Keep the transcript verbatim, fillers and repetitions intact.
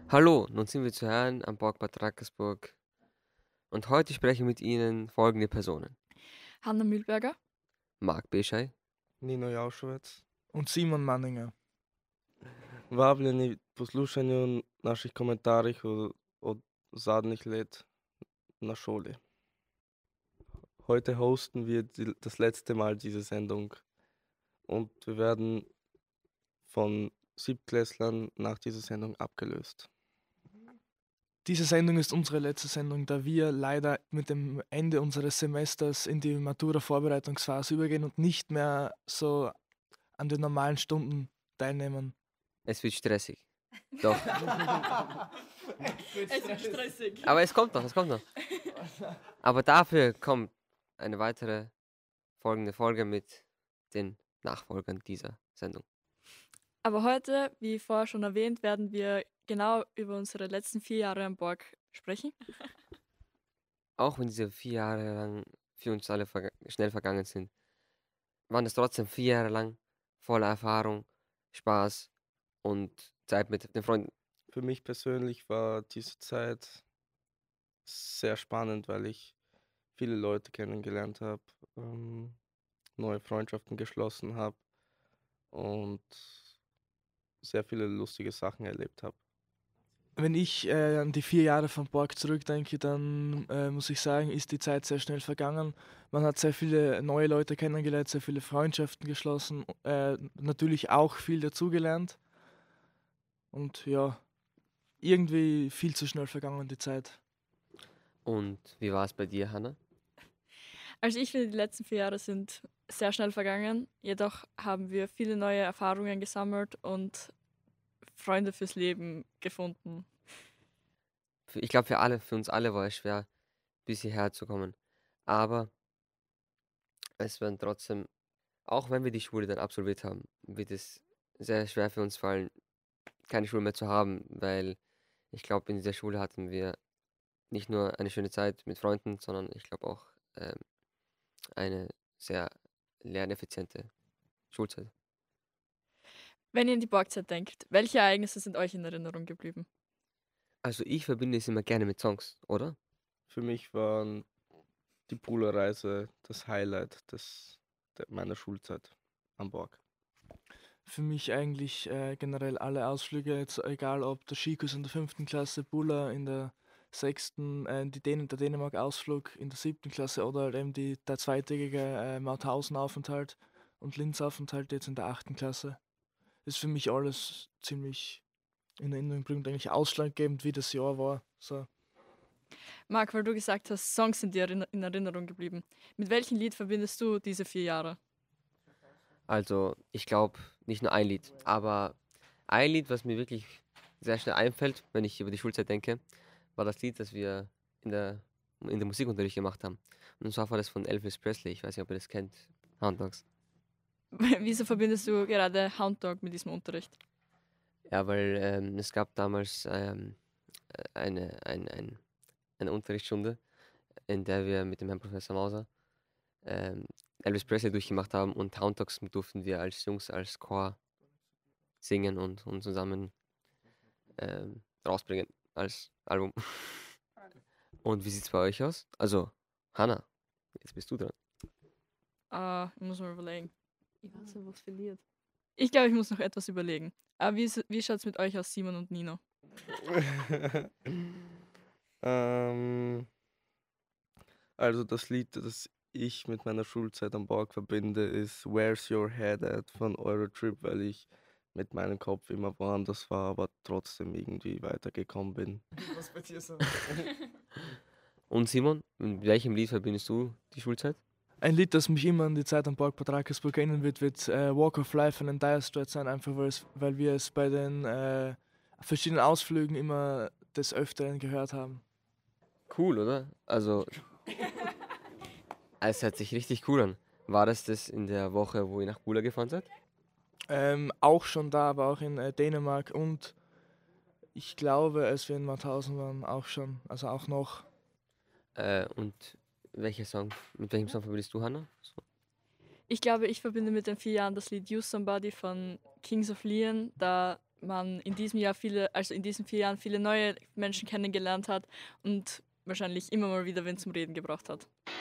Hallo, nun sind wir zu hören am Borgbad Rackersburg und heute spreche ich mit Ihnen folgende Personen. Hanna Mühlberger. Marc Beschei, Nino Jaušovec. Und Simon Manninger. Vabljeni poslušanju naših komentarjih o- od zadnjih let na šoli. Heute hosten wir die, das letzte Mal diese Sendung und wir werden von Siebtklässlern nach dieser Sendung abgelöst. Diese Sendung ist unsere letzte Sendung, da wir leider mit dem Ende unseres Semesters in die Matura-Vorbereitungsphase übergehen und nicht mehr so an den normalen Stunden teilnehmen. es wird stressig. Doch, Es ist stressig. aber es kommt noch, es kommt noch. Aber dafür kommt eine weitere folgende Folge mit den Nachfolgern dieser Sendung. Aber heute, wie vorher schon erwähnt, werden wir genau über unsere letzten vier Jahre am Borg sprechen. Auch wenn diese vier Jahre lang für uns alle verga schnell vergangen sind, waren es trotzdem vier Jahre lang voller Erfahrung, Spaß und Zeit mit den Freunden. Für mich persönlich war diese Zeit sehr spannend, weil ich viele Leute kennengelernt habe, ähm, neue Freundschaften geschlossen habe und sehr viele lustige Sachen erlebt habe. Wenn ich äh, an die vier Jahre von Borg zurückdenke, dann äh, muss ich sagen, ist die Zeit sehr schnell vergangen. Man hat sehr viele neue Leute kennengelernt, sehr viele Freundschaften geschlossen, äh, natürlich auch viel dazugelernt. Und ja, irgendwie viel zu schnell vergangen die Zeit. Und wie war es bei dir, Hanna? Also ich finde, die letzten vier Jahre sind sehr schnell vergangen. Jedoch haben wir viele neue Erfahrungen gesammelt und Freunde fürs Leben gefunden. Für- Ich glaube, für alle, für uns alle war es schwer, bis hierher zu kommen. Aber es werden trotzdem, auch wenn wir die Schule dann absolviert haben, wird es sehr schwer für uns fallen, keine Schule mehr zu haben, weil ich glaube, in dieser Schule hatten wir nicht nur eine schöne Zeit mit Freunden, sondern ich glaube auch ähm, eine sehr lerneffiziente Schulzeit. Wenn ihr an die Borgzeit denkt, welche Ereignisse sind euch in Erinnerung geblieben? Also ich verbinde es immer gerne mit Songs, oder? Für mich waren die Poolreise das Highlight des, der, meiner Schulzeit am Borg. Für mich eigentlich äh, generell alle Ausflüge, jetzt egal ob der Skikurs in der fünften Klasse, Bulla in der sechsten, äh, die Dän der Dänemark-Ausflug in der siebten Klasse oder halt eben die, der zweitägige äh, Mauthausen-Aufenthalt und Linz-Aufenthalt jetzt in der achten Klasse. Ist für mich alles ziemlich in Erinnerung bringt, eigentlich ausschlaggebend, wie das Jahr war. So. Marc, weil du gesagt hast, Songs sind dir erin- in Erinnerung geblieben. Mit welchem Lied verbindest du diese vier Jahre? Also ich glaube nicht nur ein Lied, aber ein Lied, was mir wirklich sehr schnell einfällt, wenn ich über die Schulzeit denke, war das Lied, das wir in der, in der Musikunterricht gemacht haben. Und zwar war das von Elvis Presley. Ich weiß nicht, ob ihr das kennt. Hound Dogs. Wieso verbindest du gerade Hound Dog mit diesem Unterricht? Ja, weil ähm, es gab damals ähm, äh, eine, ein, ein, eine Unterrichtsstunde, in der wir mit dem Herrn Professor Mauser ähm, Elvis Presley durchgemacht haben und Hound Dogs durften wir als Jungs, als Chor singen und, und zusammen ähm, rausbringen als Album. Und wie sieht's bei euch aus? Also, Hanna, jetzt bist du dran. Ah, ich muss mal überlegen. Ich weiß nicht, was verliert. Ich glaube, ich muss noch etwas überlegen. Aber wie, ist- wie schaut es mit euch aus, Simon und Nino? ähm, also das Lied, das ich mit meiner Schulzeit am Borg verbinde, ist Where's Your Head At von Eurotrip, weil ich mit meinem Kopf immer woanders war, aber trotzdem irgendwie weitergekommen bin. Was bei dir so? Und Simon, mit welchem Lied verbindest du die Schulzeit? Ein Lied, das mich immer an die Zeit am Borg Bad Rackersburg erinnern wird, wird äh, Walk of Life von den Dire Straits sein, einfach weil, es, weil wir es bei den äh, verschiedenen Ausflügen immer des Öfteren gehört haben. Cool, oder? Also, es hört sich richtig cool an. War das das in der Woche, wo ihr nach Bula gefahren seid? Ähm, auch schon da, aber auch in äh, Dänemark und ich glaube, als wir in Mauthausen waren, auch schon, also auch noch. Äh, und welcher Song, mit welchem Song verbindest du, Hanna? So. Ich glaube, ich verbinde mit den vier Jahren das Lied Use Somebody von Kings of Leon, da man in diesem Jahr viele, also in diesen vier Jahren viele neue Menschen kennengelernt hat und wahrscheinlich immer mal wieder wen zum Reden gebracht hat.